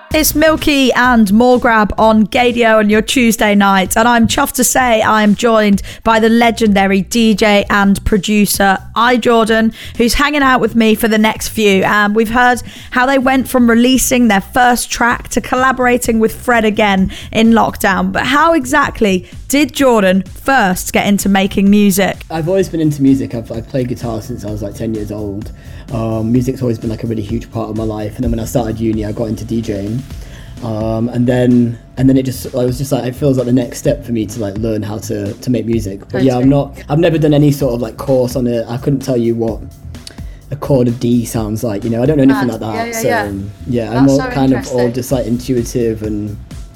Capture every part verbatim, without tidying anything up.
It's Milky and Morgrab on Gaydio on your Tuesday night, and I'm chuffed to say I'm joined by the legendary D J and producer iJordan, who's hanging out with me for the next few. Um, we've heard how they went from releasing their first track to collaborating with Fred again in lockdown. But how exactly did Jordan first get into making music? I've always been into music. I've, I've played guitar since I was like ten years old. Um, music's always been like a really huge part of my life. And then when I started uni, I got into DJing. Um, and then and then it just I was just like it feels like the next step for me to like learn how to, to make music. But yeah, I'm not I've never done any sort of like course on it. I couldn't tell you what a chord of D sounds like, you know. I don't know anything Mad. like that. Yeah, yeah, so yeah, um, yeah I'm all so kind of all just like intuitive, and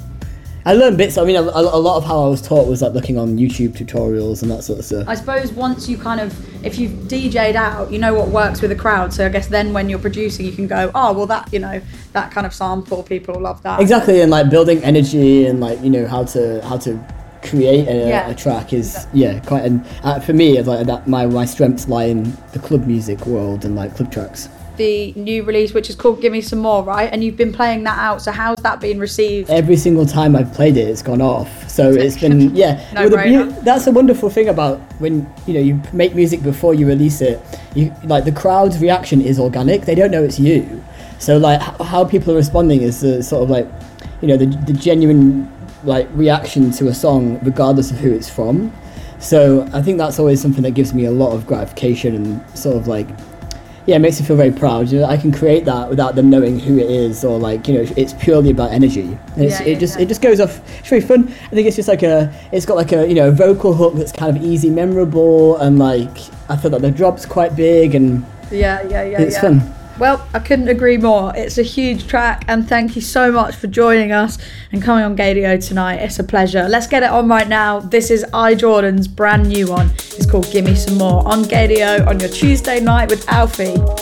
I learned bits. I mean, a, a lot of how I was taught was like looking on YouTube tutorials and that sort of stuff. I suppose once you kind of, if you've D J'd out, you know what works with a crowd. So I guess then when you're producing, you can go, oh, well, that, you know, that kind of sample, people love that. Exactly, and like building energy and like, you know, how to how to create a, yeah. a track is yeah quite. And uh, for me, it's like that. My my strengths lie in the club music world and like club tracks. The new release, which is called Give Me Some More, right? And you've been playing that out, so how's that been received? Every single time I've played it, it's gone off. So it's been, yeah. no well, the, that's a wonderful thing about when, you know, you make music before you release it. You like the crowd's reaction is organic. They don't know it's you. So like h- how people are responding is the sort of like, you know, the, the genuine like reaction to a song, regardless of who it's from. So I think that's always something that gives me a lot of gratification and sort of like, yeah, it makes me feel very proud. You know, I can create that without them knowing who it is, or like, you know, it's purely about energy. And it's, yeah, yeah, it just yeah. it just goes off. It's very fun. I think it's just like a, it's got like a, you know, a vocal hook that's kind of easy, memorable, and like I feel like the drop's quite big, and yeah, yeah, yeah, it's yeah. fun. Well, I couldn't agree more. It's a huge track, and thank you so much for joining us and coming on Gaydio tonight. It's a pleasure. Let's get it on right now. This is iJordan's brand new one. It's called Give Me Some More on Gaydio on your Tuesday night with Alfie.